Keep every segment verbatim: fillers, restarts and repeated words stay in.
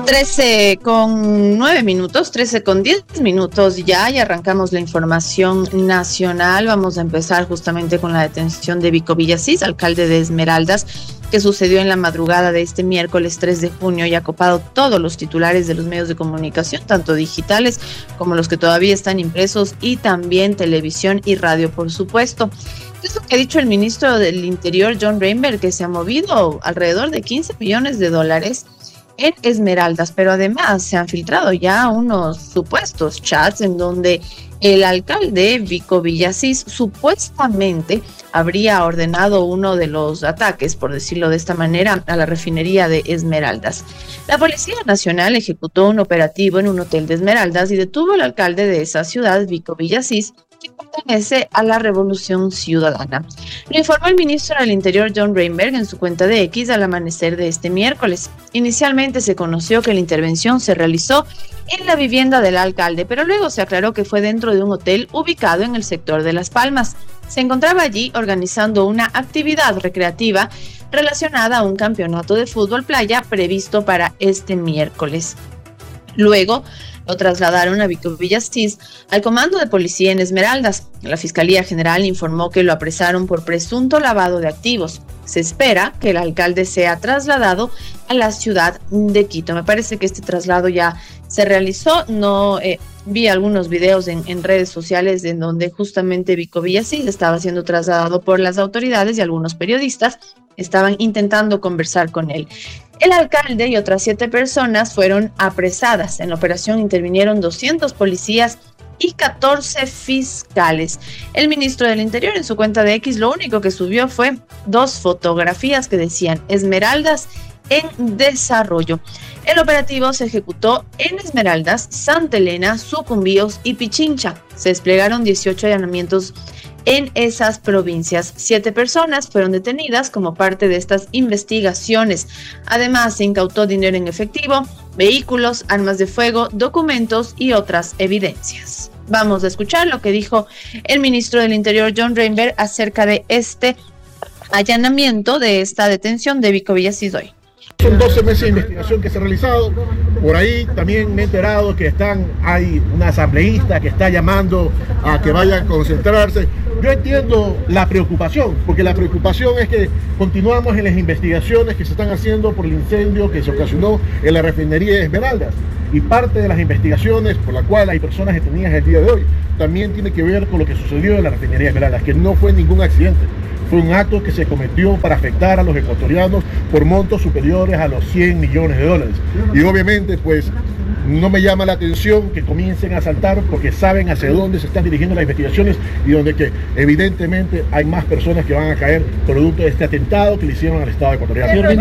trece con nueve minutos, trece con diez minutos ya, y arrancamos la información nacional. Vamos a empezar justamente con la detención de Vico Villasís, alcalde de Esmeraldas, que sucedió en la madrugada de este miércoles tres de junio y ha copado todos los titulares de los medios de comunicación, tanto digitales como los que todavía están impresos, y también televisión y radio, por supuesto. Eso que ha dicho el ministro del Interior, John Reinberg, que se ha movido alrededor de quince millones de dólares en Esmeraldas, pero además se han filtrado ya unos supuestos chats en donde el alcalde Vico Villasís supuestamente habría ordenado uno de los ataques, por decirlo de esta manera, a la refinería de Esmeraldas. La Policía Nacional ejecutó un operativo en un hotel de Esmeraldas y detuvo al alcalde de esa ciudad, Vico Villasís, que pertenece a la Revolución Ciudadana. Lo informó el ministro del Interior, John Reinberg, en su cuenta de X al amanecer de este miércoles. Inicialmente se conoció que la intervención se realizó en la vivienda del alcalde, pero luego se aclaró que fue dentro de un hotel ubicado en el sector de Las Palmas. Se encontraba allí organizando una actividad recreativa relacionada a un campeonato de fútbol playa previsto para este miércoles. Luego lo trasladaron a Vico Villasís al comando de policía en Esmeraldas. La Fiscalía General informó que lo apresaron por presunto lavado de activos. Se espera que el alcalde sea trasladado a la ciudad de Quito. Me parece que este traslado ya se realizó. No eh, vi algunos videos en, en redes sociales en donde justamente Vico Villasís estaba siendo trasladado por las autoridades, y algunos periodistas estaban intentando conversar con él. El alcalde y otras siete personas fueron apresadas. En la operación intervinieron doscientos policías y catorce fiscales. El ministro del Interior, en su cuenta de X, lo único que subió fue dos fotografías que decían Esmeraldas en desarrollo. El operativo se ejecutó en Esmeraldas, Santa Elena, Sucumbíos y Pichincha. Se desplegaron dieciocho allanamientos en esas provincias. Siete personas fueron detenidas como parte de estas investigaciones. Además, se incautó dinero en efectivo, vehículos, armas de fuego, documentos y otras evidencias. Vamos a escuchar lo que dijo el ministro del Interior, John Reinberg, acerca de este allanamiento, de esta detención de Vico Villasís hoy. Son doce meses de investigación que se ha realizado. Por ahí también me he enterado que están, hay una asambleísta que está llamando a que vayan a concentrarse. Yo entiendo la preocupación, porque la preocupación es que continuamos en las investigaciones que se están haciendo por el incendio que se ocasionó en la refinería de Esmeraldas. Y parte de las investigaciones por la cual hay personas detenidas el día de hoy también tiene que ver con lo que sucedió en la refinería de Esmeraldas, que no fue ningún accidente. Fue un acto que se cometió para afectar a los ecuatorianos por montos superiores a los cien millones de dólares. Y obviamente, pues, no me llama la atención que comiencen a saltar porque saben hacia dónde se están dirigiendo las investigaciones y donde que evidentemente hay más personas que van a caer producto de este atentado que le hicieron al Estado ecuatoriano.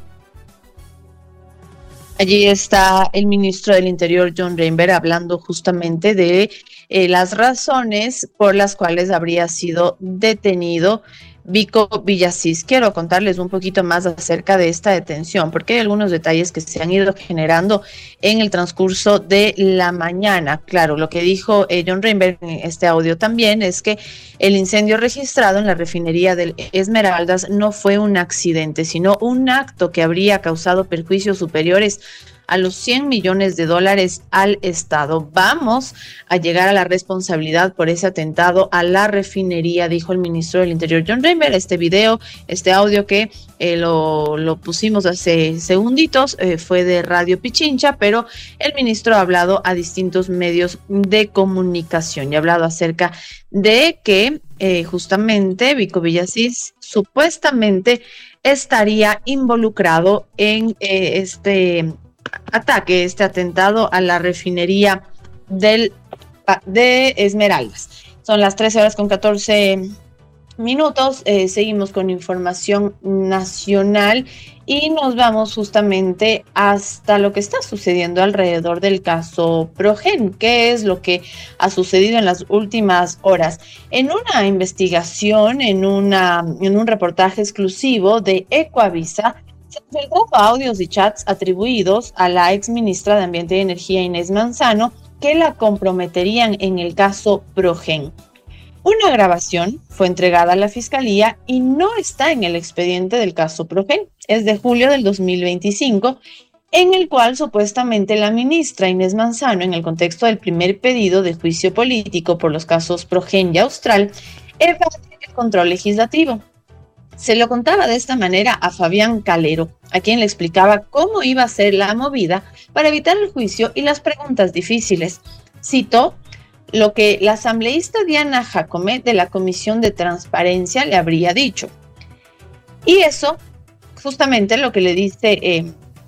Allí está el ministro del Interior, John Reinberg, hablando justamente de eh, las razones por las cuales habría sido detenido Vico Villasís. Quiero contarles un poquito más acerca de esta detención, porque hay algunos detalles que se han ido generando en el transcurso de la mañana. Claro, lo que dijo eh, John Reinberg en este audio también es que el incendio registrado en la refinería del Esmeraldas no fue un accidente, sino un acto que habría causado perjuicios superiores a los cien millones de dólares al Estado. Vamos a llegar a la responsabilidad por ese atentado a la refinería, dijo el ministro del Interior, John Reinberg. Este video, este audio que eh, lo, lo pusimos hace segunditos, eh, fue de Radio Pichincha, pero el ministro ha hablado a distintos medios de comunicación y ha hablado acerca de que eh, justamente Vico Villasís supuestamente estaría involucrado en eh, este ataque, este atentado a la refinería del, de Esmeraldas. Son las trece horas con catorce minutos. Eh, seguimos con información nacional y nos vamos justamente hasta lo que está sucediendo alrededor del caso Progen. ¿Qué es lo que ha sucedido en las últimas horas? En una investigación, en, una, en un reportaje exclusivo de Ecuavisa, se filtraron audios y chats atribuidos a la ex ministra de Ambiente y Energía, Inés Manzano, que la comprometerían en el caso Progen. Una grabación fue entregada a la Fiscalía y no está en el expediente del caso Progen. Es de julio del dos mil veinticinco, en el cual supuestamente la ministra Inés Manzano, en el contexto del primer pedido de juicio político por los casos Progen y Austral, evade el control legislativo. Se lo contaba de esta manera a Fabián Calero, a quien le explicaba cómo iba a ser la movida para evitar el juicio y las preguntas difíciles. Citó lo que la asambleísta Diana Jacome de la Comisión de Transparencia le habría dicho. Y eso, justamente lo que le dice eh,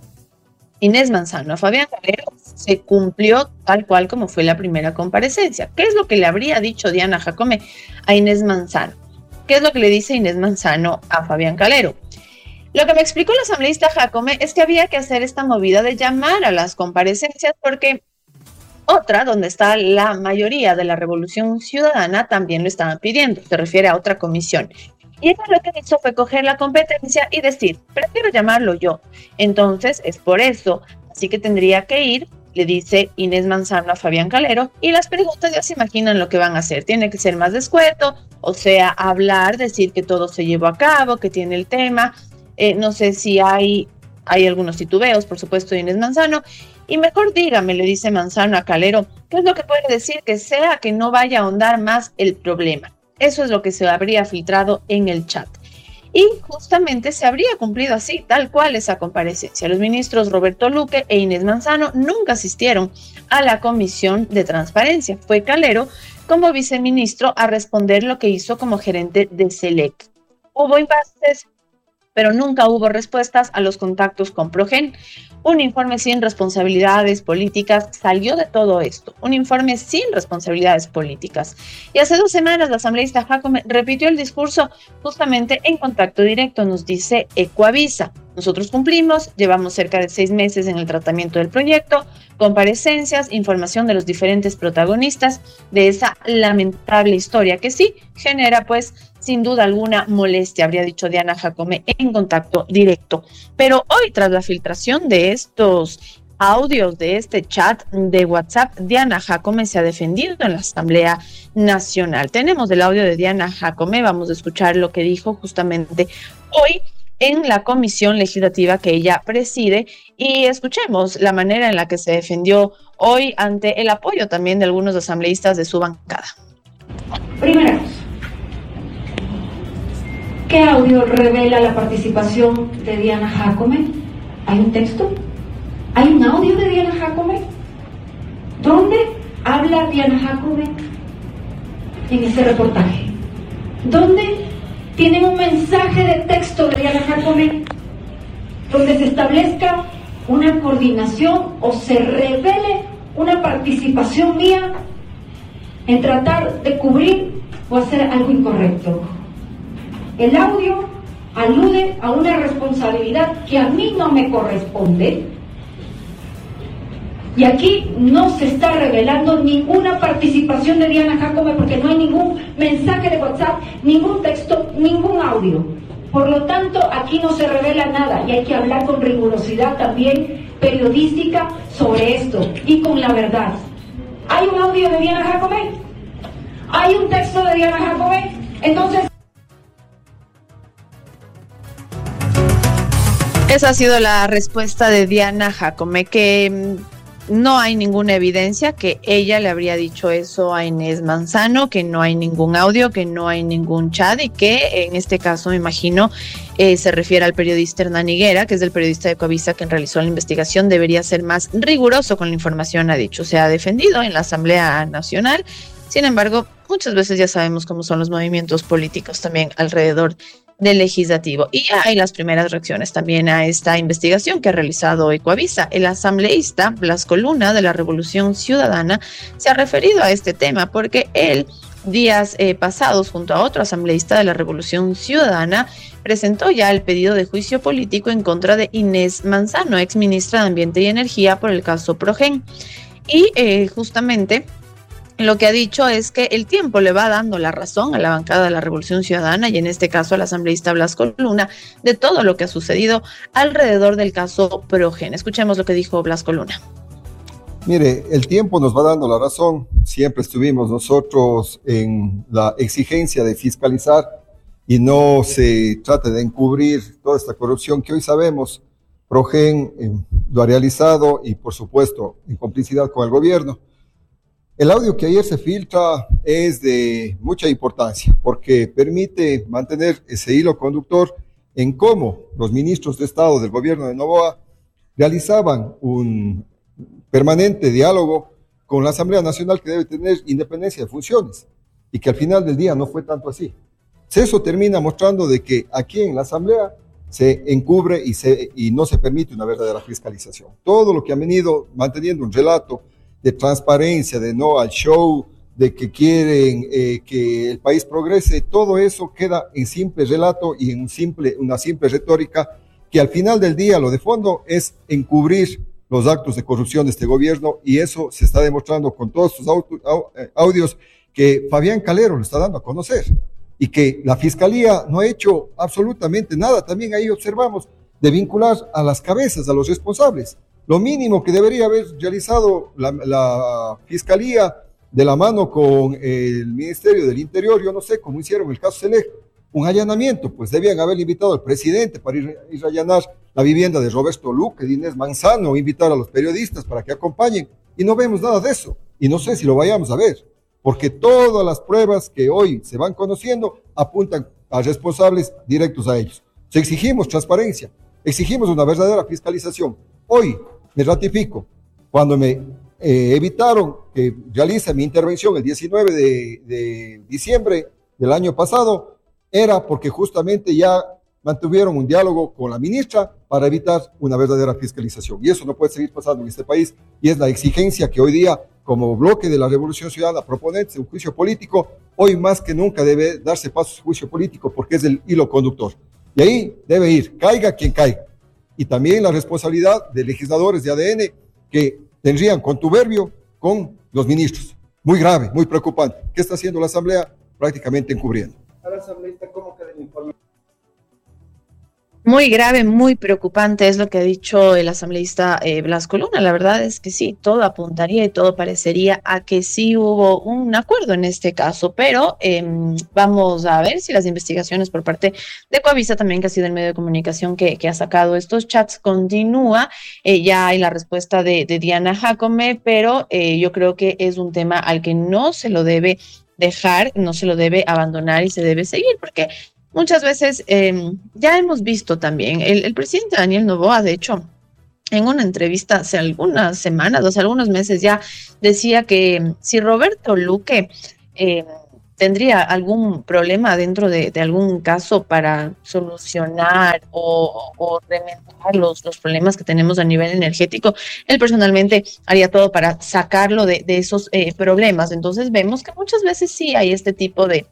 Inés Manzano a Fabián Calero, se cumplió tal cual como fue la primera comparecencia. ¿Qué es lo que le habría dicho Diana Jacome a Inés Manzano? ¿Qué es lo que le dice Inés Manzano a Fabián Calero? Lo que me explicó la asambleísta Jacome es que había que hacer esta movida de llamar a las comparecencias porque otra, donde está la mayoría de la Revolución Ciudadana, también lo estaban pidiendo. Se refiere a otra comisión. Y ella lo que hizo fue coger la competencia y decir, prefiero llamarlo yo. Entonces, es por eso. Así que tendría que ir, le dice Inés Manzano a Fabián Calero, y las preguntas ya se imaginan lo que van a hacer. Tiene que ser más descueto, o sea, hablar, decir que todo se llevó a cabo, que tiene el tema. Eh, no sé si hay, hay algunos titubeos, por supuesto, de Inés Manzano. Y mejor dígame, le dice Manzano a Calero, ¿qué es lo que puede decir que sea que no vaya a ahondar más el problema? Eso es lo que se habría filtrado en el chat. Y justamente se habría cumplido así, tal cual esa comparecencia. Los ministros Roberto Luque e Inés Manzano nunca asistieron a la Comisión de Transparencia. Fue Calero, como viceministro, a responder lo que hizo como gerente de Selec. Hubo impases, pero nunca hubo respuestas a los contactos con Progen. Un informe sin responsabilidades políticas salió de todo esto, un informe sin responsabilidades políticas. Y hace dos semanas la asambleísta Jacome repitió el discurso justamente en Contacto Directo, nos dice Ecoavisa. Nosotros cumplimos, llevamos cerca de seis meses en el tratamiento del proyecto, comparecencias, información de los diferentes protagonistas de esa lamentable historia que sí genera pues sin duda alguna molestia, habría dicho Diana Jacome en Contacto Directo. Pero hoy, tras la filtración de estos audios de este chat de WhatsApp, Diana Jacome se ha defendido en la Asamblea Nacional. Tenemos el audio de Diana Jacome, vamos a escuchar lo que dijo justamente hoy en la comisión legislativa que ella preside y escuchemos la manera en la que se defendió hoy ante el apoyo también de algunos asambleístas de su bancada. Primero, ¿qué audio revela la participación de Diana Jacome? ¿Hay un texto? ¿Hay un audio de Diana Jacome? ¿Dónde habla Diana Jacome en ese reportaje? ¿Dónde tienen un mensaje de texto de Diana Jacome donde se establezca una coordinación o se revele una participación mía en tratar de cubrir o hacer algo incorrecto? El audio alude a una responsabilidad que a mí no me corresponde y aquí no se está revelando ninguna participación de Diana Jacome porque no hay ningún mensaje de WhatsApp, ningún texto, ningún audio. Por lo tanto, aquí no se revela nada y hay que hablar con rigurosidad también periodística sobre esto y con la verdad. ¿Hay un audio de Diana Jacome? ¿Hay un texto de Diana Jacome? Entonces... Esa ha sido la respuesta de Diana Jacome, que no hay ninguna evidencia que ella le habría dicho eso a Inés Manzano, que no hay ningún audio, que no hay ningún chat y que en este caso me imagino eh, se refiere al periodista Hernán Higuera, que es el periodista de Ecoavisa quien realizó la investigación, debería ser más riguroso con la información, ha dicho. Se ha defendido en la Asamblea Nacional. Sin embargo, muchas veces ya sabemos cómo son los movimientos políticos también alrededor del legislativo. Y hay las primeras reacciones también a esta investigación que ha realizado Ecoavisa. El asambleísta Blasco Luna de la Revolución Ciudadana se ha referido a este tema porque él, días eh, pasados, junto a otro asambleísta de la Revolución Ciudadana, presentó ya el pedido de juicio político en contra de Inés Manzano, ex ministra de Ambiente y Energía, por el caso Progen. Y eh, justamente lo que ha dicho es que el tiempo le va dando la razón a la bancada de la Revolución Ciudadana y en este caso al asambleísta Blasco Luna de todo lo que ha sucedido alrededor del caso Progen. Escuchemos lo que dijo Blasco Luna. Mire, el tiempo nos va dando la razón. Siempre estuvimos nosotros en la exigencia de fiscalizar y no se trata de encubrir toda esta corrupción que hoy sabemos Progen eh, lo ha realizado y, por supuesto, en complicidad con el gobierno. El audio que ayer se filtra es de mucha importancia porque permite mantener ese hilo conductor en cómo los ministros de Estado del gobierno de Noboa realizaban un permanente diálogo con la Asamblea Nacional, que debe tener independencia de funciones, y que al final del día no fue tanto así. Eso termina mostrando de que aquí en la Asamblea se encubre y, se, y no se permite una verdadera fiscalización. Todo lo que han venido manteniendo un relato de transparencia, de no al show, de que quieren eh, que el país progrese, todo eso queda en simple relato y en un simple, una simple retórica que al final del día lo de fondo es encubrir los actos de corrupción de este gobierno, y eso se está demostrando con todos sus audios que Fabián Calero lo está dando a conocer, y que la Fiscalía no ha hecho absolutamente nada. También ahí observamos de vincular a las cabezas, a los responsables. Lo mínimo que debería haber realizado la, la Fiscalía de la mano con el Ministerio del Interior, yo no sé cómo hicieron el caso Selec, un allanamiento, pues debían haber invitado al presidente para ir, ir a allanar la vivienda de Roberto Luque, de Inés Manzano, invitar a los periodistas para que acompañen, y no vemos nada de eso, y no sé si lo vayamos a ver, porque todas las pruebas que hoy se van conociendo apuntan a responsables directos a ellos. O exigimos transparencia, exigimos una verdadera fiscalización. Hoy me ratifico, cuando me eh, evitaron que realice mi intervención el diecinueve de diciembre del año pasado, era porque justamente ya mantuvieron un diálogo con la ministra para evitar una verdadera fiscalización. Y eso no puede seguir pasando en este país, y es la exigencia que hoy día, como bloque de la Revolución Ciudadana, proponentes de un juicio político, hoy más que nunca debe darse paso a su juicio político, porque es el hilo conductor. Y ahí debe ir, caiga quien caiga. Y también la responsabilidad de legisladores de A D N que tendrían contubernio con los ministros. Muy grave, muy preocupante. ¿Qué está haciendo la Asamblea? Prácticamente encubriendo. Asambleísta, ¿cómo queda el informe? Muy grave, muy preocupante es lo que ha dicho el asambleísta eh, Blasco Luna. La verdad es que sí, todo apuntaría y todo parecería a que sí hubo un acuerdo en este caso, pero eh, vamos a ver si las investigaciones por parte de Coavisa, también que ha sido el medio de comunicación que, que ha sacado estos chats, continúa. Eh, ya hay la respuesta de, de Diana Jacome, pero eh, yo creo que es un tema al que no se lo debe dejar, no se lo debe abandonar y se debe seguir, porque muchas veces eh, ya hemos visto también, el, el presidente Daniel Noboa, de hecho, en una entrevista hace algunas semanas, hace algunos meses ya, decía que si Roberto Luque eh, tendría algún problema dentro de, de algún caso para solucionar o, o remediar los, los problemas que tenemos a nivel energético, él personalmente haría todo para sacarlo de, de esos eh, problemas. Entonces vemos que muchas veces sí hay este tipo de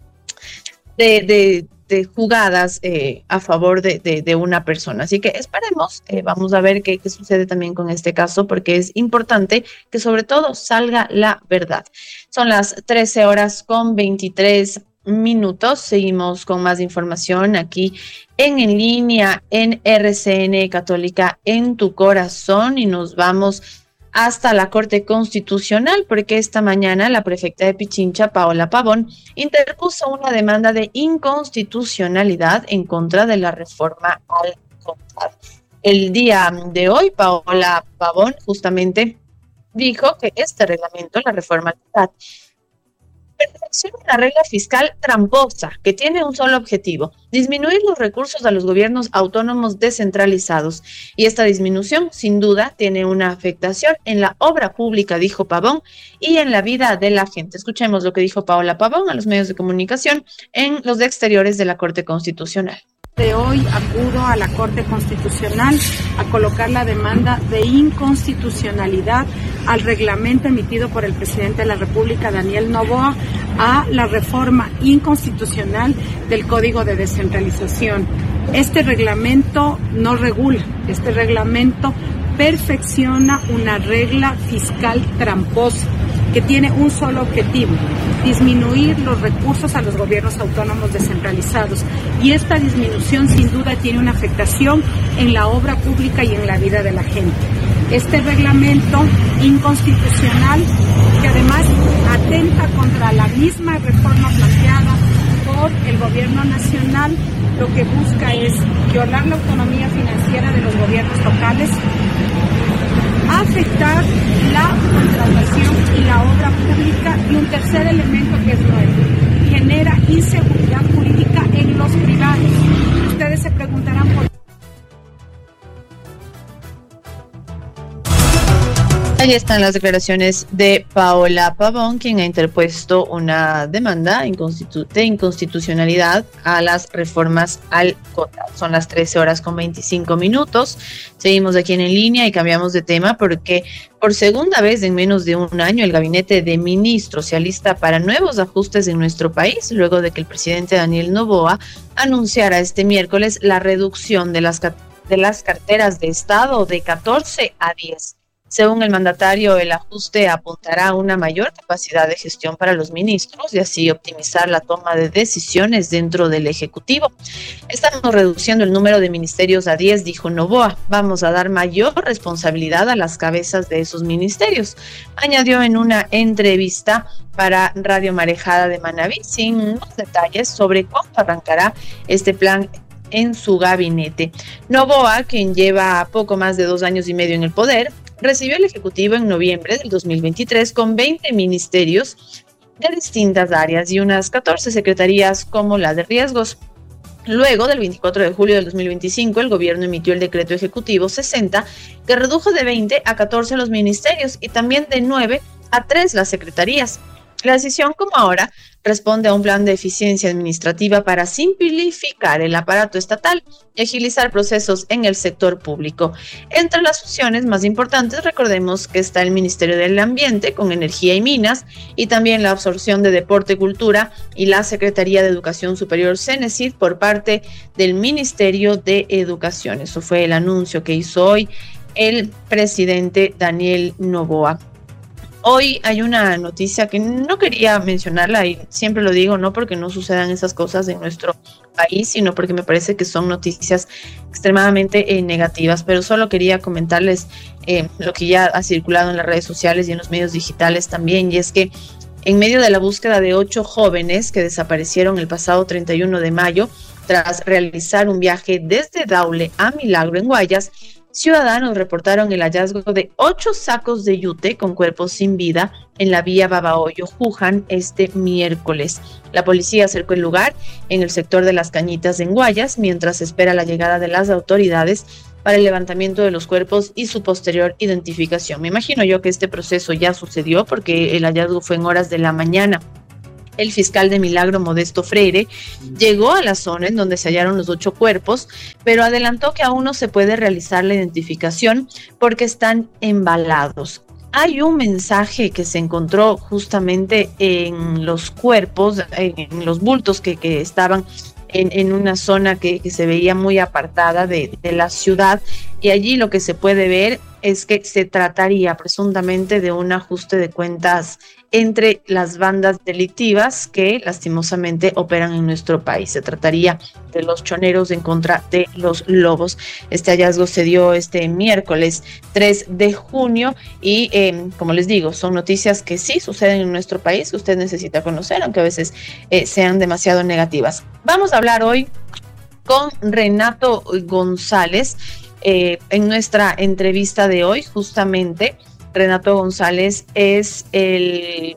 De, de, de jugadas eh, a favor de, de, de una persona. Así que esperemos, eh, vamos a ver qué, qué sucede también con este caso, porque es importante que sobre todo salga la verdad. Son las trece horas con veintitrés minutos. Seguimos con más información aquí en En Línea, en R C N Católica en tu corazón, y nos vamos hasta la Corte Constitucional, porque esta mañana la prefecta de Pichincha, Paola Pavón, interpuso una demanda de inconstitucionalidad en contra de la reforma al CONTAD. El día de hoy, Paola Pavón justamente dijo que este reglamento, la reforma al CONTAD, pertenece a una regla fiscal tramposa que tiene un solo objetivo: disminuir los recursos a los gobiernos autónomos descentralizados. Y esta disminución, sin duda, tiene una afectación en la obra pública, dijo Pavón, y en la vida de la gente. Escuchemos lo que dijo Paola Pavón a los medios de comunicación en los exteriores de la Corte Constitucional. De hoy acudo a la Corte Constitucional a colocar la demanda de inconstitucionalidad al reglamento emitido por el presidente de la República, Daniel Noboa, a la reforma inconstitucional del Código de Descentralización. Este reglamento no regula, este reglamento perfecciona una regla fiscal tramposa que tiene un solo objetivo: disminuir los recursos a los gobiernos autónomos descentralizados. Y esta disminución sin duda tiene una afectación en la obra pública y en la vida de la gente. Este reglamento inconstitucional, que además atenta contra la misma reforma planteada por por el gobierno nacional, lo que busca es violar la autonomía financiera de los gobiernos locales, afectar la contratación y la obra pública, y un tercer elemento que es nuevo, genera inseguridad jurídica en los privados. Ustedes se preguntarán por qué. Ahí están las declaraciones de Paola Pavón, quien ha interpuesto una demanda inconstitu- de inconstitucionalidad a las reformas al cota. Son las trece horas con veinticinco minutos. Seguimos aquí en, en línea y cambiamos de tema porque por segunda vez en menos de un año el gabinete de ministros se alista para nuevos ajustes en nuestro país, luego de que el presidente Daniel Noboa anunciara este miércoles la reducción de las, de las carteras de Estado de catorce a diez. Según el mandatario, el ajuste apuntará a una mayor capacidad de gestión para los ministros y así optimizar la toma de decisiones dentro del Ejecutivo. Estamos reduciendo el número de ministerios a diez, dijo Noboa. Vamos a dar mayor responsabilidad a las cabezas de esos ministerios. Añadió en una entrevista para Radio Marejada de Manabí, sin más detalles sobre cuándo arrancará este plan en su gabinete. Noboa, quien lleva poco más de dos años y medio en el poder, recibió el Ejecutivo en noviembre del dos mil veintitrés con veinte ministerios de distintas áreas y unas catorce secretarías como la de riesgos. Luego del veinticuatro de julio del dos mil veinticinco, el gobierno emitió el decreto ejecutivo sesenta, que redujo de veinte a catorce los ministerios y también de nueve a tres las secretarías. La decisión, como ahora, responde a un plan de eficiencia administrativa para simplificar el aparato estatal y agilizar procesos en el sector público. Entre las funciones más importantes, recordemos que está el Ministerio del Ambiente con Energía y Minas, y también la absorción de Deporte, Cultura y la Secretaría de Educación Superior CENESID por parte del Ministerio de Educación. Eso fue el anuncio que hizo hoy el presidente Daniel Noboa. Hoy hay una noticia que no quería mencionarla y siempre lo digo, no porque no sucedan esas cosas en nuestro país, sino porque me parece que son noticias extremadamente eh, negativas, pero solo quería comentarles eh, lo que ya ha circulado en las redes sociales y en los medios digitales también, y es que en medio de la búsqueda de ocho jóvenes que desaparecieron el pasado treinta y uno de mayo tras realizar un viaje desde Daule a Milagro en Guayas, ciudadanos reportaron el hallazgo de ocho sacos de yute con cuerpos sin vida en la vía Babahoyo-Juján este miércoles. La policía acercó el lugar en el sector de Las Cañitas en Guayas, mientras espera la llegada de las autoridades para el levantamiento de los cuerpos y su posterior identificación. Me imagino yo que este proceso ya sucedió porque el hallazgo fue en horas de la mañana. El fiscal de Milagro, Modesto Freire, llegó a la zona en donde se hallaron los ocho cuerpos, pero adelantó que aún no se puede realizar la identificación porque están embalados. Hay un mensaje que se encontró justamente en los cuerpos, en los bultos que, que estaban en, en una zona que, que se veía muy apartada de, de la ciudad, y allí lo que se puede ver es que se trataría presuntamente de un ajuste de cuentas entre las bandas delictivas que lastimosamente operan en nuestro país. Se trataría de los choneros en contra de los lobos. Este hallazgo se dio este miércoles tres de junio y eh, como les digo, son noticias que sí suceden en nuestro país, que usted necesita conocer, aunque a veces eh, sean demasiado negativas. Vamos a hablar hoy con Renato González eh, en nuestra entrevista de hoy. Justamente Renato González es el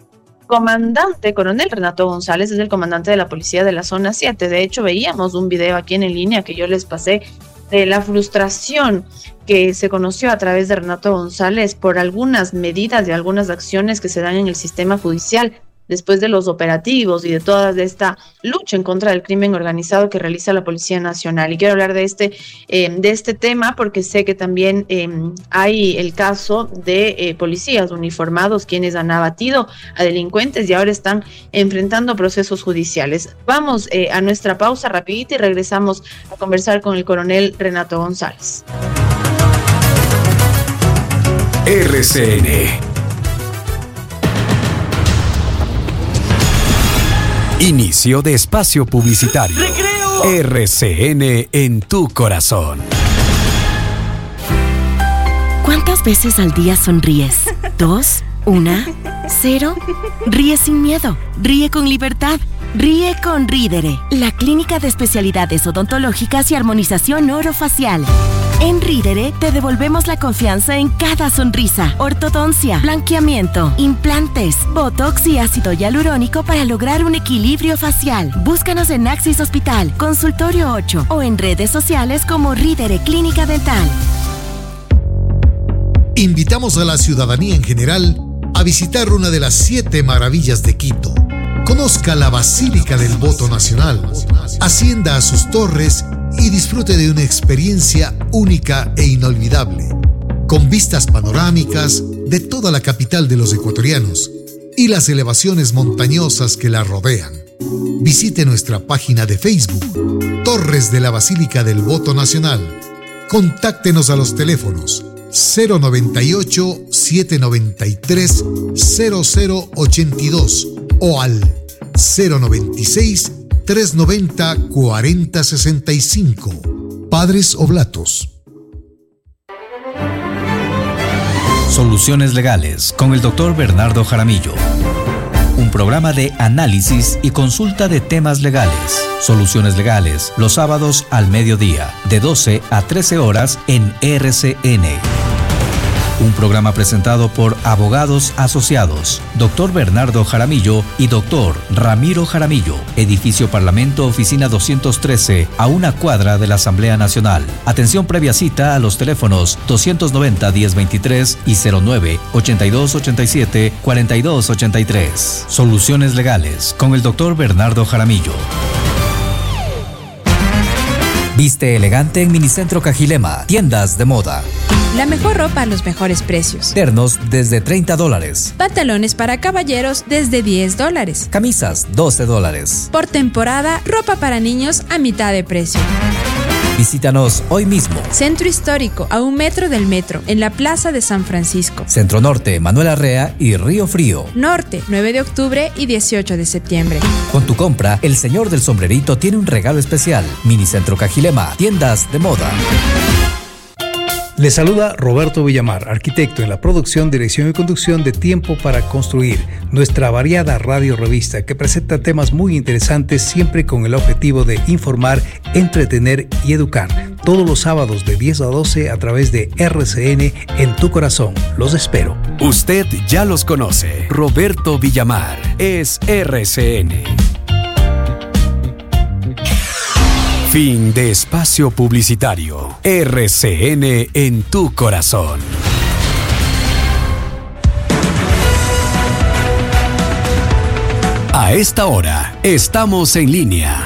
comandante, coronel Renato González es el comandante de la policía de la zona siete. De hecho, veíamos un video aquí en, en línea que yo les pasé de la frustración que se conoció a través de Renato González por algunas medidas y algunas acciones que se dan en el sistema judicial después de los operativos y de toda esta lucha en contra del crimen organizado que realiza la Policía Nacional. Y quiero hablar de este, eh, de este tema porque sé que también eh, hay el caso de eh, policías uniformados quienes han abatido a delincuentes y ahora están enfrentando procesos judiciales. Vamos eh, a nuestra pausa rapidita y regresamos a conversar con el coronel Renato González. R C N. Inicio de espacio publicitario. ¡Recreo! R C N en tu corazón. ¿Cuántas veces al día sonríes? ¿Dos? ¿Una? ¿Cero? Ríe sin miedo. Ríe con libertad. Ríe con Rídere, la clínica de especialidades odontológicas y armonización orofacial. En Rídere te devolvemos la confianza en cada sonrisa, ortodoncia, blanqueamiento, implantes, botox y ácido hialurónico para lograr un equilibrio facial. Búscanos en Axis Hospital, Consultorio ocho o en redes sociales como Rídere Clínica Dental. Invitamos a la ciudadanía en general a visitar una de las siete maravillas de Quito. Conozca la Basílica del Voto Nacional, ascienda a sus torres y disfrute de una experiencia única e inolvidable, con vistas panorámicas de toda la capital de los ecuatorianos y las elevaciones montañosas que la rodean. Visite nuestra página de Facebook, Torres de la Basílica del Voto Nacional. Contáctenos a los teléfonos cero noventa y ocho, setecientos noventa y tres, cero cero ochenta y dos o al cero noventa y seis, trescientos noventa, cuarenta sesenta y cinco. Padres Oblatos. Soluciones Legales con el doctor Bernardo Jaramillo. Un programa de análisis y consulta de temas legales. Soluciones Legales, los sábados al mediodía, de doce a trece horas en R C N. Un programa presentado por Abogados Asociados, doctor Bernardo Jaramillo y doctor Ramiro Jaramillo, Edificio Parlamento, Oficina doscientos trece, a una cuadra de la Asamblea Nacional. Atención previa cita a los teléfonos doscientos noventa, diez veintitrés y cero nueve, ochenta y dos ochenta y siete, cuarenta y dos ochenta y tres. Soluciones Legales con el doctor Bernardo Jaramillo. Viste elegante en Minicentro Cajilema, tiendas de moda. La mejor ropa a los mejores precios. Ternos desde treinta dólares. Pantalones para caballeros desde diez dólares. Camisas doce dólares. Por temporada, ropa para niños a mitad de precio. Visítanos hoy mismo. Centro Histórico, a un metro del metro, en la Plaza de San Francisco. Centro Norte, Manuel Arrea y Río Frío. Norte, nueve de octubre y dieciocho de septiembre. Con tu compra, el señor del sombrerito tiene un regalo especial. Minicentro Cajilema, tiendas de moda. Les saluda Roberto Villamar, arquitecto en la producción, dirección y conducción de Tiempo para Construir, nuestra variada radio revista que presenta temas muy interesantes siempre con el objetivo de informar, entretener y educar. Todos los sábados de diez a doce a través de R C N en tu corazón. Los espero. Usted ya los conoce. Roberto Villamar es R C N. Fin de espacio publicitario. R C N en tu corazón. A esta hora, estamos en línea.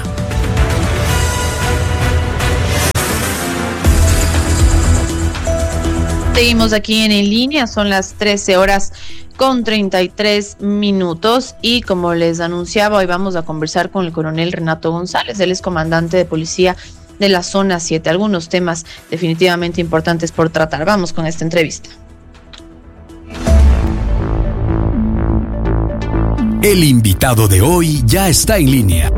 Seguimos aquí en En Línea, son las trece horas con treinta y tres minutos y como les anunciaba, hoy vamos a conversar con el coronel Renato González, él es comandante de policía de la zona siete, algunos temas definitivamente importantes por tratar. Vamos con esta entrevista. El invitado de hoy ya está en línea.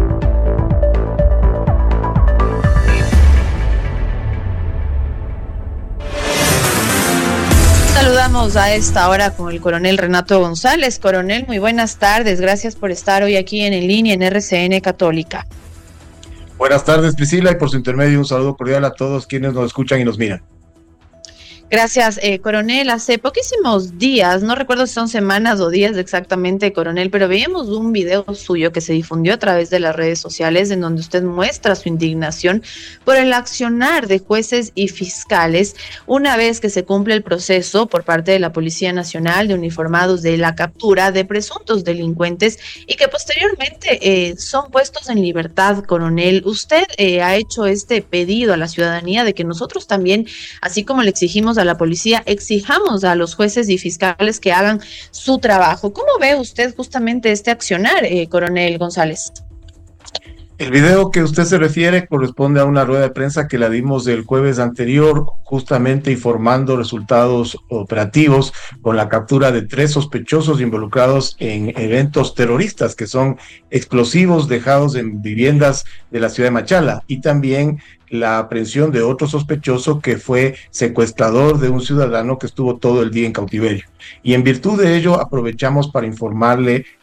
Saludamos a esta hora con el coronel Renato González. Coronel, muy buenas tardes. Gracias por estar hoy aquí en En Línea en R C N Católica. Buenas tardes, Priscila, y por su intermedio un saludo cordial a todos quienes nos escuchan y nos miran. Gracias, eh, coronel. Hace poquísimos días, no recuerdo si son semanas o días exactamente, coronel, pero veíamos un video suyo que se difundió a través de las redes sociales en donde usted muestra su indignación por el accionar de jueces y fiscales una vez que se cumple el proceso por parte de la Policía Nacional de uniformados de la captura de presuntos delincuentes y que posteriormente eh, son puestos en libertad, coronel. Usted eh, ha hecho este pedido a la ciudadanía de que nosotros también, así como le exigimos a la policía, exijamos a los jueces y fiscales que hagan su trabajo. ¿Cómo ve usted justamente este accionar, eh, coronel González? El video que usted se refiere corresponde a una rueda de prensa que la dimos el jueves anterior, justamente informando resultados operativos con la captura de tres sospechosos involucrados en eventos terroristas que son explosivos dejados en viviendas de la ciudad de Machala, y también la aprehensión de otro sospechoso que fue secuestrador de un ciudadano que estuvo todo el día en cautiverio. Y en virtud de ello aprovechamos para informarle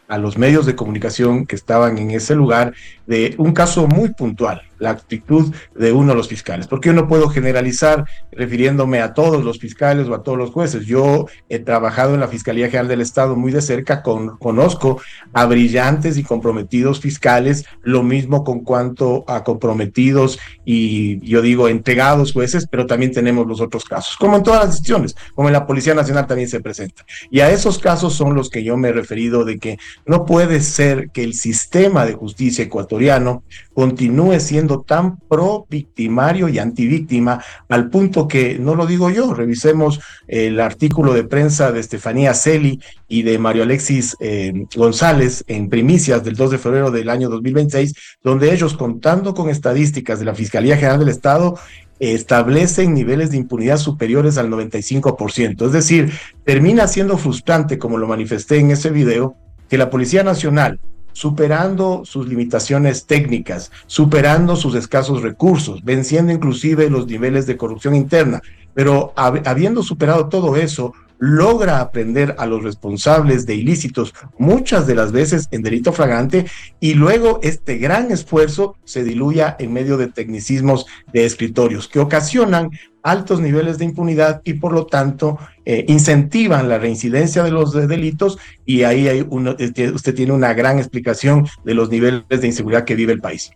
a los medios de comunicación que estaban en ese lugar de un caso muy puntual, la actitud de uno de los fiscales, porque yo no puedo generalizar refiriéndome a todos los fiscales o a todos los jueces. Yo he trabajado en la Fiscalía General del Estado muy de cerca, con, conozco a brillantes y comprometidos fiscales, lo mismo con cuanto a comprometidos y yo digo entregados jueces, pero también tenemos los otros casos, como en todas las decisiones, como en la Policía Nacional también se presenta. Y a esos casos son los que yo me he referido de que no puede ser que el sistema de justicia ecuatoriano continúe siendo tan pro victimario y antivíctima, al punto que, no lo digo yo, revisemos el artículo de prensa de Estefanía Celi y de Mario Alexis eh, González en Primicias del dos de febrero del año dos mil veintiséis, donde ellos, contando con estadísticas de la Fiscalía General del Estado, establecen niveles de impunidad superiores al noventa y cinco por ciento. Es decir, termina siendo frustrante, como lo manifesté en ese video, que la Policía Nacional, superando sus limitaciones técnicas, superando sus escasos recursos, venciendo inclusive los niveles de corrupción interna, pero hab- habiendo superado todo eso, logra aprender a los responsables de ilícitos, muchas de las veces en delito flagrante, y luego este gran esfuerzo se diluya en medio de tecnicismos de escritorios que ocasionan altos niveles de impunidad y por lo tanto eh, incentivan la reincidencia de los de delitos, y ahí hay uno, usted tiene una gran explicación de los niveles de inseguridad que vive el país.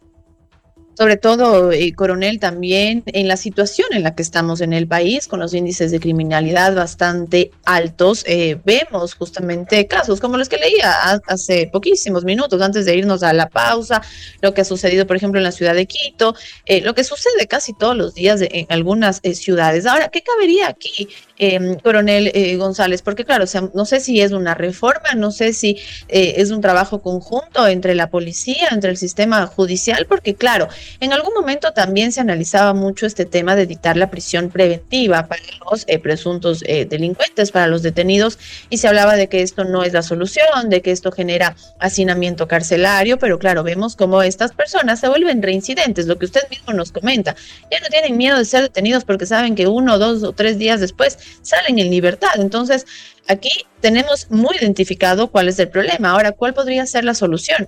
Sobre todo, eh, coronel, también en la situación en la que estamos en el país, con los índices de criminalidad bastante altos, eh, vemos justamente casos como los que leía hace poquísimos minutos, antes de irnos a la pausa, lo que ha sucedido, por ejemplo, en la ciudad de Quito, eh, lo que sucede casi todos los días de, en algunas eh, ciudades. Ahora, ¿qué cabería aquí, eh, coronel eh, González? Porque claro, o sea, no sé si es una reforma, no sé si eh, es un trabajo conjunto entre la policía, entre el sistema judicial, porque claro, en algún momento también se analizaba mucho este tema de dictar la prisión preventiva para los eh, presuntos eh, delincuentes, para los detenidos, y se hablaba de que esto no es la solución, de que esto genera hacinamiento carcelario, pero claro, vemos cómo estas personas se vuelven reincidentes, lo que usted mismo nos comenta. Ya no tienen miedo de ser detenidos porque saben que uno, dos o tres días después salen en libertad. Entonces, aquí tenemos muy identificado cuál es el problema. Ahora, ¿cuál podría ser la solución?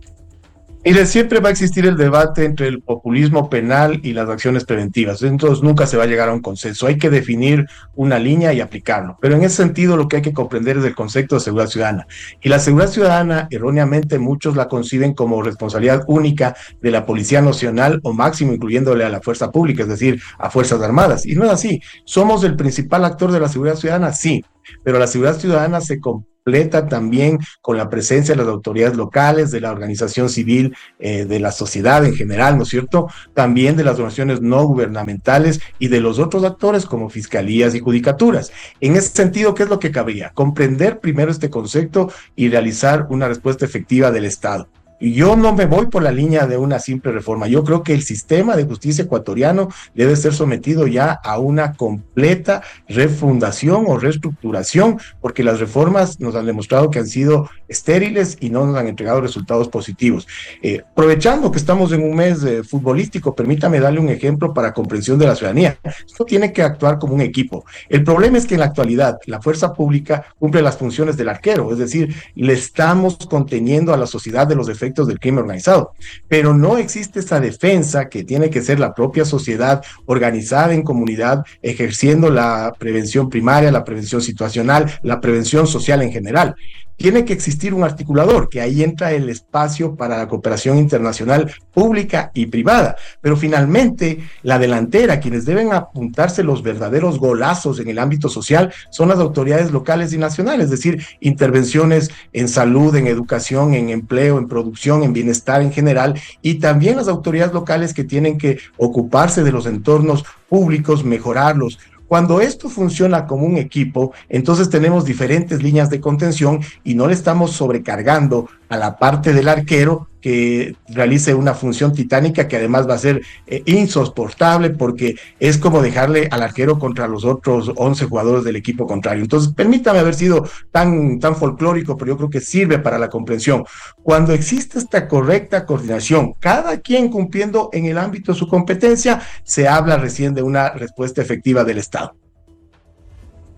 Mire, siempre va a existir el debate entre el populismo penal y las acciones preventivas, entonces nunca se va a llegar a un consenso. Hay que definir una línea y aplicarlo, pero en ese sentido lo que hay que comprender es el concepto de seguridad ciudadana, y la seguridad ciudadana, erróneamente muchos la conciben como responsabilidad única de la Policía Nacional o máximo incluyéndole a la fuerza pública, es decir, a Fuerzas Armadas, y no es así. ¿Somos el principal actor de la seguridad ciudadana? Sí, pero la seguridad ciudadana se completa también con la presencia de las autoridades locales, de la organización civil, eh, de la sociedad en general, ¿no es cierto? También de las organizaciones no gubernamentales y de los otros actores como fiscalías y judicaturas. En ese sentido, ¿qué es lo que cabría? Comprender primero este concepto y realizar una respuesta efectiva del Estado. Y yo no me voy por la línea de una simple reforma. Yo creo que el sistema de justicia ecuatoriano debe ser sometido ya a una completa refundación o reestructuración, porque las reformas nos han demostrado que han sido estériles y no nos han entregado resultados positivos. Eh, aprovechando que estamos en un mes eh, futbolístico, permítame darle un ejemplo para comprensión de la ciudadanía. Esto tiene que actuar como un equipo. El problema es que en la actualidad la fuerza pública cumple las funciones del arquero, es decir, le estamos conteniendo a la sociedad de los efectos del crimen organizado, pero no existe esa defensa que tiene que ser la propia sociedad organizada en comunidad, ejerciendo la prevención primaria, la prevención situacional, la prevención social en general. Tiene que existir un articulador, que ahí entra el espacio para la cooperación internacional pública y privada, pero finalmente la delantera, quienes deben apuntarse los verdaderos golazos en el ámbito social, son las autoridades locales y nacionales, es decir, intervenciones en salud, en educación, en empleo, en producción, en bienestar en general, y también las autoridades locales que tienen que ocuparse de los entornos públicos, mejorarlos. Cuando esto funciona como un equipo, entonces tenemos diferentes líneas de contención y no le estamos sobrecargando a la parte del arquero que realice una función titánica que además va a ser eh, insoportable, porque es como dejarle al arquero contra los otros once jugadores del equipo contrario. Entonces, permítame haber sido tan, tan folclórico, pero yo creo que sirve para la comprensión. Cuando existe esta correcta coordinación, cada quien cumpliendo en el ámbito de su competencia, se habla recién de una respuesta efectiva del Estado.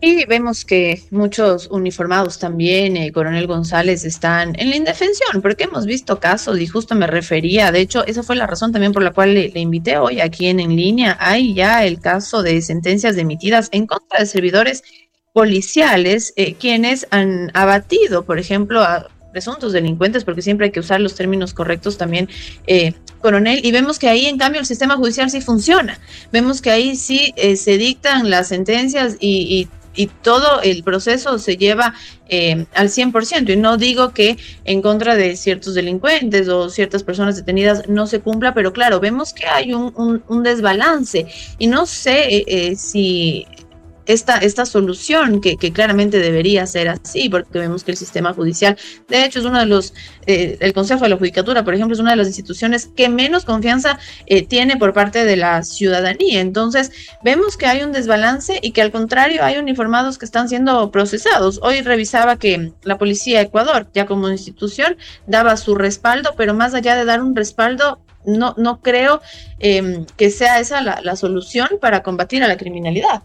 Y vemos que muchos uniformados también, eh, Coronel González, están en la indefensión, porque hemos visto casos, y justo me refería, de hecho, esa fue la razón también por la cual le, le invité hoy aquí en En Línea. Hay ya el caso de sentencias emitidas en contra de servidores policiales, eh, quienes han abatido, por ejemplo, a presuntos delincuentes, porque siempre hay que usar los términos correctos también, eh, coronel, y vemos que ahí en cambio el sistema judicial sí funciona, vemos que ahí sí eh, se dictan las sentencias y, y y todo el proceso se lleva eh, al cien por ciento, y no digo que en contra de ciertos delincuentes o ciertas personas detenidas no se cumpla, pero claro, vemos que hay un, un, un desbalance, y no sé eh, eh, si esta, esta solución, que, que claramente debería ser así, porque vemos que el sistema judicial, de hecho, es uno de los, eh, el Consejo de la Judicatura, por ejemplo, es una de las instituciones que menos confianza eh, tiene por parte de la ciudadanía. Entonces, vemos que hay un desbalance y que al contrario hay uniformados que están siendo procesados. Hoy revisaba que la Policía de Ecuador, ya como institución, daba su respaldo, pero más allá de dar un respaldo, no, no creo eh, que sea esa la, la solución para combatir a la criminalidad.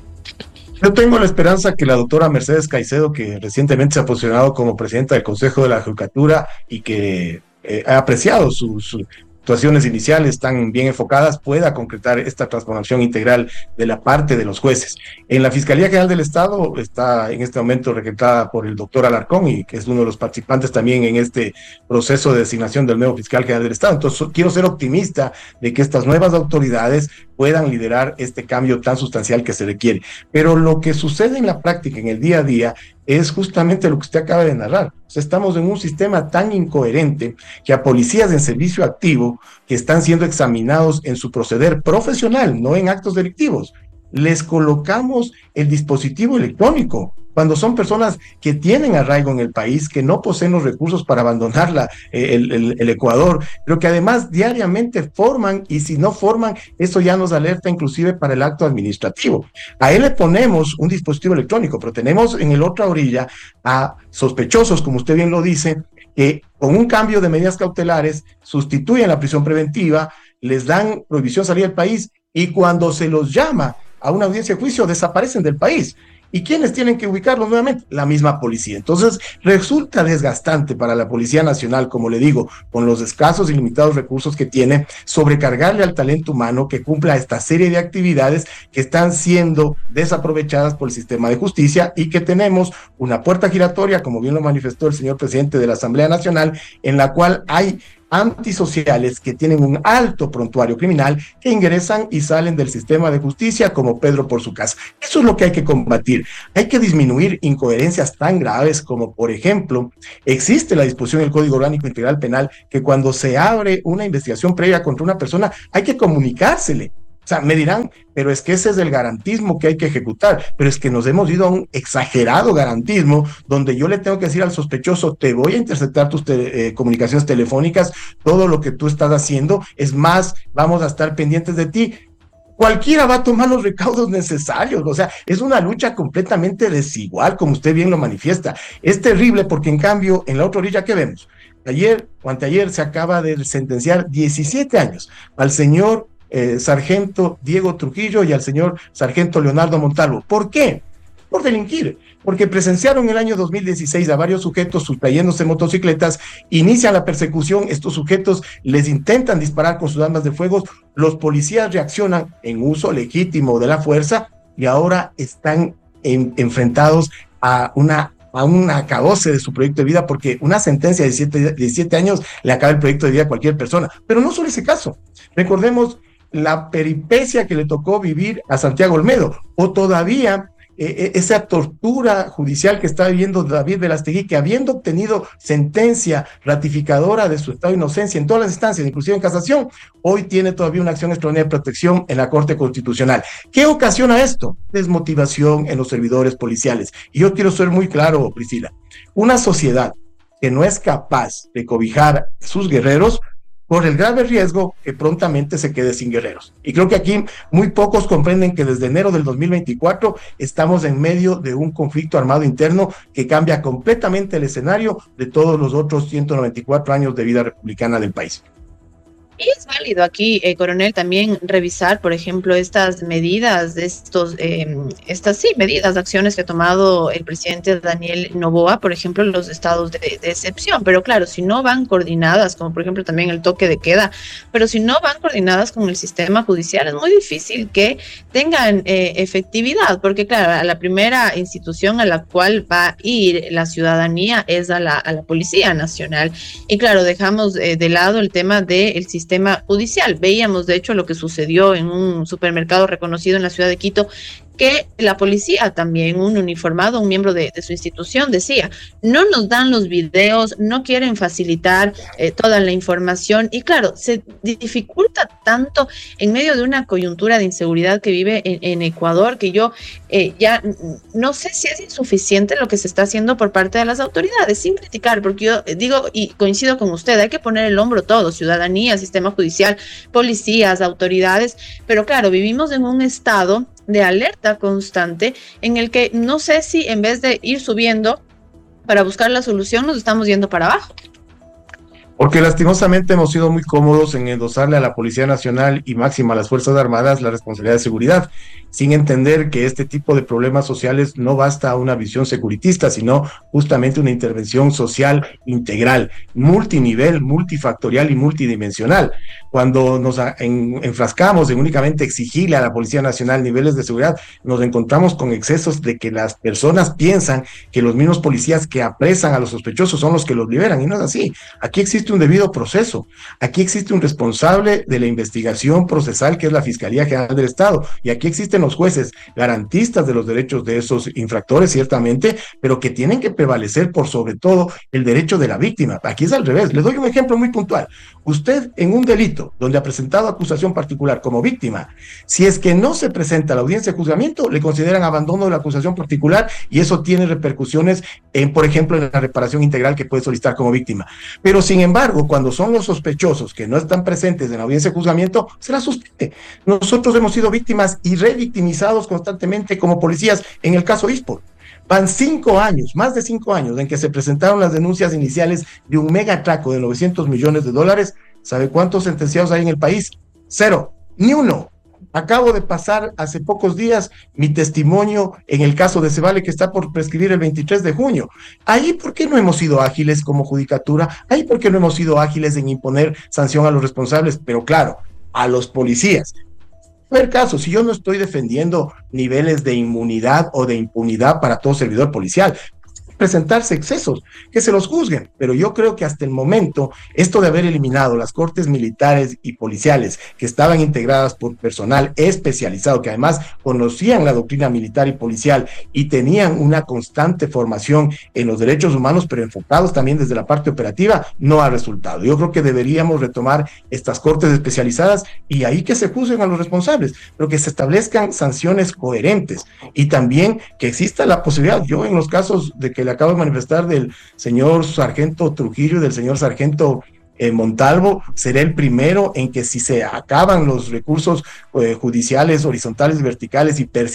Yo tengo la esperanza que la doctora Mercedes Caicedo, que recientemente se ha posicionado como presidenta del Consejo de la Judicatura y que eh, ha apreciado sus su actuaciones iniciales tan bien enfocadas, pueda concretar esta transformación integral de la parte de los jueces. En la Fiscalía General del Estado está en este momento reclutada por el doctor Alarcón, y que es uno de los participantes también en este proceso de designación del nuevo fiscal general del Estado. Entonces, quiero ser optimista de que estas nuevas autoridades puedan liderar este cambio tan sustancial que se requiere. Pero lo que sucede en la práctica, en el día a día, es justamente lo que usted acaba de narrar. O sea, estamos en un sistema tan incoherente que a policías en servicio activo, que están siendo examinados en su proceder profesional, no en actos delictivos, les colocamos el dispositivo electrónico, cuando son personas que tienen arraigo en el país, que no poseen los recursos para abandonar la, el, el, el Ecuador, pero que además diariamente forman, y si no forman, eso ya nos alerta inclusive para el acto administrativo. A él le ponemos un dispositivo electrónico, pero tenemos en la otra orilla a sospechosos, como usted bien lo dice, que con un cambio de medidas cautelares sustituyen la prisión preventiva, les dan prohibición de salir del país, y cuando se los llama a una audiencia de juicio, desaparecen del país. ¿Y quiénes tienen que ubicarlos nuevamente? La misma policía. Entonces, resulta desgastante para la Policía Nacional, como le digo, con los escasos y limitados recursos que tiene, sobrecargarle al talento humano que cumpla esta serie de actividades que están siendo desaprovechadas por el sistema de justicia, y que tenemos una puerta giratoria, como bien lo manifestó el señor presidente de la Asamblea Nacional, en la cual hay antisociales que tienen un alto prontuario criminal, que ingresan y salen del sistema de justicia como Pedro por su casa. Eso es lo que hay que combatir. Hay que disminuir incoherencias tan graves como, por ejemplo, existe la disposición del Código Orgánico Integral Penal que cuando se abre una investigación previa contra una persona hay que comunicársele. O sea, me dirán, pero es que ese es el garantismo que hay que ejecutar, pero es que nos hemos ido a un exagerado garantismo donde yo le tengo que decir al sospechoso, te voy a interceptar tus te eh, comunicaciones telefónicas, todo lo que tú estás haciendo, es más, vamos a estar pendientes de ti. Cualquiera va a tomar los recaudos necesarios. O sea, es una lucha completamente desigual, como usted bien lo manifiesta. Es terrible porque, en cambio, en la otra orilla, ¿qué vemos? Ayer o anteayer se acaba de sentenciar diecisiete años al señor Eh, sargento Diego Trujillo y al señor sargento Leonardo Montalvo. ¿Por qué? Por delinquir, porque presenciaron el año dos mil dieciséis a varios sujetos sustrayéndose motocicletas, inician la persecución, estos sujetos les intentan disparar con sus armas de fuego, los policías reaccionan en uso legítimo de la fuerza y ahora están en, enfrentados a una a un acabose de su proyecto de vida, porque una sentencia de diecisiete años le acaba el proyecto de vida a cualquier persona. Pero no solo ese caso, recordemos la peripecia que le tocó vivir a Santiago Olmedo, o todavía eh, esa tortura judicial que está viviendo David Verástegui, que habiendo obtenido sentencia ratificadora de su estado de inocencia en todas las instancias, inclusive en casación, hoy tiene todavía una acción extraordinaria de protección en la Corte Constitucional. ¿Qué ocasiona esto? Desmotivación en los servidores policiales. Y yo quiero ser muy claro, Priscila, una sociedad que no es capaz de cobijar a sus guerreros por el grave riesgo que prontamente se quede sin guerreros. Y creo que aquí muy pocos comprenden que desde enero del dos mil veinticuatro estamos en medio de un conflicto armado interno que cambia completamente el escenario de todos los otros ciento noventa y cuatro años de vida republicana del país. Y es válido aquí, eh, coronel, también revisar, por ejemplo, estas medidas, de estos, eh, estas sí, medidas, acciones que ha tomado el presidente Daniel Noboa, por ejemplo, los estados de, de excepción. Pero claro, si no van coordinadas, como por ejemplo también el toque de queda, pero si no van coordinadas con el sistema judicial, es muy difícil que tengan eh, efectividad, porque claro, a la primera institución a la cual va a ir la ciudadanía es a la, a la Policía Nacional. Y claro, dejamos eh, de lado el tema del sistema sistema judicial. Veíamos, de hecho, lo que sucedió en un supermercado reconocido en la ciudad de Quito, que la policía también, un uniformado, un miembro de, de su institución, decía, no nos dan los videos, no quieren facilitar eh, toda la información, y claro, se dificulta tanto en medio de una coyuntura de inseguridad que vive en, en Ecuador, que yo eh, ya no sé si es insuficiente lo que se está haciendo por parte de las autoridades, sin criticar, porque yo digo, y coincido con usted, hay que poner el hombro todo, ciudadanía, sistema judicial, policías, autoridades, pero claro, vivimos en un estado de alerta constante en el que no sé si en vez de ir subiendo para buscar la solución nos estamos yendo para abajo. Porque lastimosamente hemos sido muy cómodos en endosarle a la Policía Nacional y máxima a las Fuerzas Armadas la responsabilidad de seguridad, sin entender que este tipo de problemas sociales no basta a una visión securitista, sino justamente una intervención social integral, multinivel, multifactorial y multidimensional. Cuando nos en, enfrascamos en únicamente exigirle a la Policía Nacional niveles de seguridad, nos encontramos con excesos de que las personas piensan que los mismos policías que apresan a los sospechosos son los que los liberan, y no es así. Aquí existe un debido proceso, aquí existe un responsable de la investigación procesal que es la Fiscalía General del Estado, y aquí existen los jueces garantistas de los derechos de esos infractores, ciertamente, pero que tienen que prevalecer por sobre todo el derecho de la víctima. Aquí es al revés. Les doy un ejemplo muy puntual. Usted en un delito donde ha presentado acusación particular como víctima, si es que no se presenta a la audiencia de juzgamiento, le consideran abandono de la acusación particular, y eso tiene repercusiones en, por ejemplo, en la reparación integral que puede solicitar como víctima. Pero sin embargo, cuando son los sospechosos que no están presentes en la audiencia de juzgamiento, se la suspende. Nosotros hemos sido víctimas y revictimizados constantemente como policías en el caso Isport. Van cinco años, más de cinco años, en que se presentaron las denuncias iniciales de un mega atraco de novecientos millones de dólares. ¿Sabe cuántos sentenciados hay en el país? Cero, ni uno. Acabo de pasar hace pocos días mi testimonio en el caso de Cevale, que está por prescribir el veintitrés de junio. Ahí, ¿por qué no hemos sido ágiles como judicatura? Ahí, ¿por qué no hemos sido ágiles en imponer sanción a los responsables? Pero claro, a los policías. A ver, caso, si yo no estoy defendiendo niveles de inmunidad o de impunidad para todo servidor policial, presentarse excesos, que se los juzguen, pero yo creo que hasta el momento esto de haber eliminado las cortes militares y policiales que estaban integradas por personal especializado, que además conocían la doctrina militar y policial y tenían una constante formación en los derechos humanos, pero enfocados también desde la parte operativa, no ha resultado. Yo creo que deberíamos retomar estas cortes especializadas y ahí que se juzguen a los responsables, pero que se establezcan sanciones coherentes y también que exista la posibilidad. Yo en los casos de que acabo de manifestar del señor sargento Trujillo y del señor sargento eh, Montalvo, seré el primero en que si se acaban los recursos eh, judiciales horizontales y verticales y